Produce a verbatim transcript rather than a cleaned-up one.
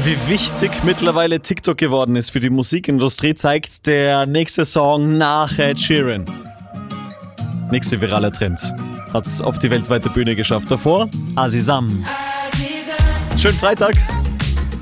Wie wichtig mittlerweile TikTok geworden ist für die Musikindustrie, zeigt der nächste Song nach Ed Sheeran. Nächster viraler Trend. Hat's auf die weltweite Bühne geschafft. Davor Azizam. Schönen Freitag.